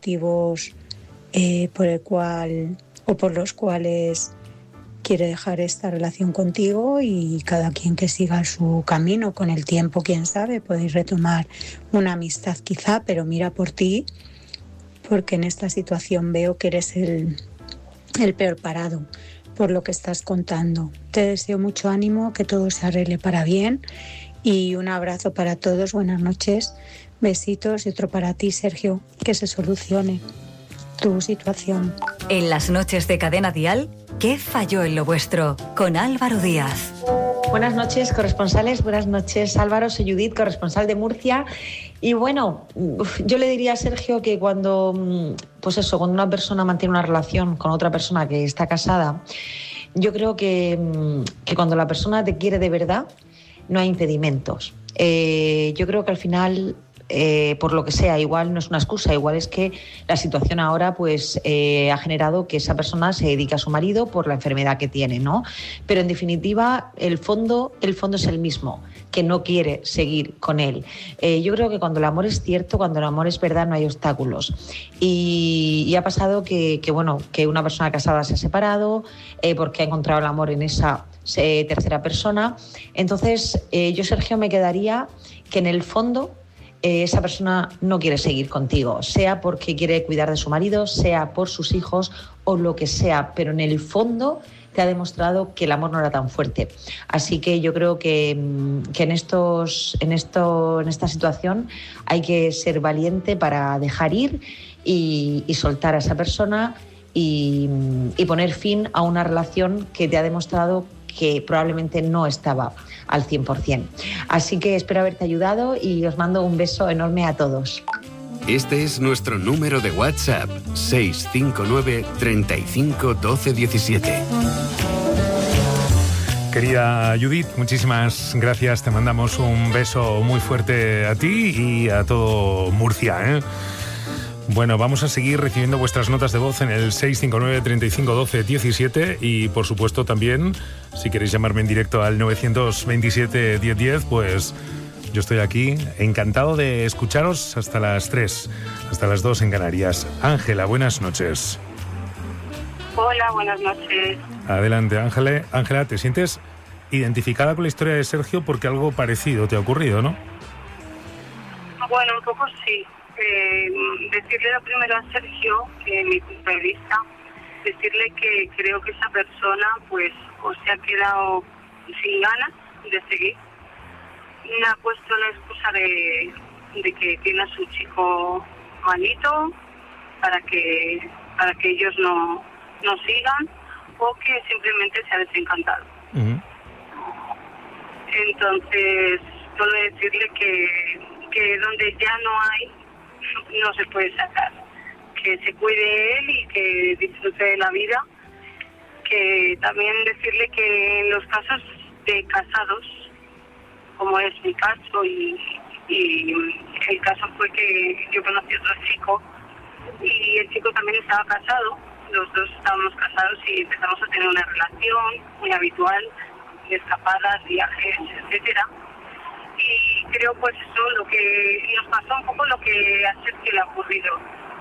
motivos por los cuales quiere dejar esta relación contigo, y cada quien que siga su camino. Con el tiempo, quién sabe, podéis retomar una amistad quizá, pero mira por ti, porque en esta situación veo que eres el peor parado por lo que estás contando. Te deseo mucho ánimo, que todo se arregle para bien, y un abrazo para todos. Buenas noches, besitos, y otro para ti, Sergio, que se solucione tu situación. En las noches de Cadena Dial, ¿qué falló en lo vuestro? Con Álvaro Díaz. Buenas noches, corresponsales. Buenas noches, Álvaro. Soy Judith, corresponsal de Murcia. Y bueno, yo le diría a Sergio que cuando una persona mantiene una relación con otra persona que está casada, yo creo que cuando la persona te quiere de verdad, no hay impedimentos. Yo creo que al final, por lo que sea, igual no es una excusa, igual es que la situación ahora ha generado que esa persona se dedique a su marido por la enfermedad que tiene, ¿no? Pero en definitiva, el fondo es el mismo, que no quiere seguir con él. Yo creo que cuando el amor es cierto, cuando el amor es verdad, no hay obstáculos. Y ha pasado que una persona casada se ha separado porque ha encontrado el amor en esa tercera persona. Entonces, yo, Sergio, me quedaría que en el fondo esa persona no quiere seguir contigo, sea porque quiere cuidar de su marido, sea por sus hijos o lo que sea, pero en el fondo te ha demostrado que el amor no era tan fuerte. Así que yo creo que en esta situación hay que ser valiente para dejar ir y soltar a esa persona y poner fin a una relación que te ha demostrado que probablemente no estaba al 100%. Así que espero haberte ayudado y os mando un beso enorme a todos. Este es nuestro número de WhatsApp, 659 35 12 17. Querida Judith, muchísimas gracias. Te mandamos un beso muy fuerte a ti y a todo Murcia, ¿eh? Bueno, vamos a seguir recibiendo vuestras notas de voz en el 659 35 12 17 y, por supuesto, también, si queréis llamarme en directo al 927 1010, pues yo estoy aquí, encantado de escucharos hasta las 3, hasta las 2 en Canarias. Ángela, buenas noches. Hola, buenas noches. Adelante, Ángela, ¿te sientes identificada con la historia de Sergio porque algo parecido te ha ocurrido, no? Bueno, un poco sí. Decirle lo primero a Sergio, mi punto de vista, decirle que creo que esa persona pues o se ha quedado sin ganas de seguir. Me ha puesto la excusa de que tiene a su chico malito para que ellos no sigan, o que simplemente se ha desencantado. Uh-huh. Entonces, solo decirle que donde ya no hay, no se puede sacar, que se cuide él y que disfrute de la vida. Que también decirle que en los casos de casados, como es mi caso y el caso fue que yo conocí a otro chico y el chico también estaba casado, los dos estábamos casados y empezamos a tener una relación muy habitual de escapadas, viajes, etcétera. Y creo pues eso, lo que nos pasó un poco lo que a Sergio le ha ocurrido.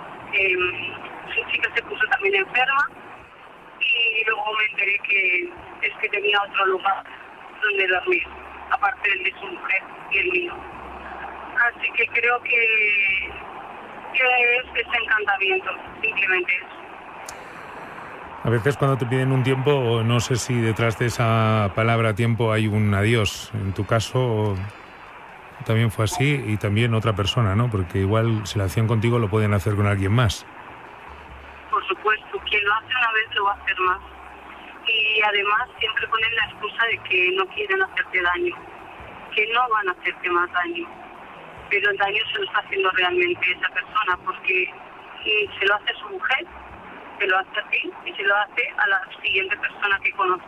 Su chica se puso también enferma y luego me enteré que tenía otro lugar donde dormir, aparte del de su mujer y el mío. Así que creo que es desencantamiento, simplemente eso. A veces cuando te piden un tiempo, no sé si detrás de esa palabra tiempo hay un adiós. En tu caso también fue así, y también otra persona, ¿no? Porque igual si lo hacían contigo lo pueden hacer con alguien más. Por supuesto, quien lo hace una vez lo va a hacer más. Y además siempre ponen la excusa de que no quieren hacerte daño, que no van a hacerte más daño. Pero el daño se lo está haciendo realmente esa persona, porque se lo hace a su mujer, se lo hace a ti y se lo hace a la siguiente persona que conoce.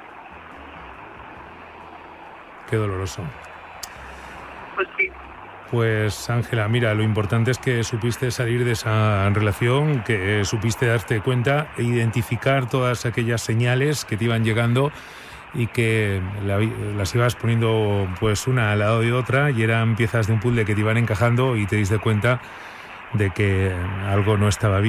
Qué doloroso. Pues sí. Pues Ángela, mira, lo importante es que supiste salir de esa relación, que supiste darte cuenta e identificar todas aquellas señales que te iban llegando y que las ibas poniendo pues una al lado de otra y eran piezas de un puzzle que te iban encajando y te diste cuenta de que algo no estaba bien.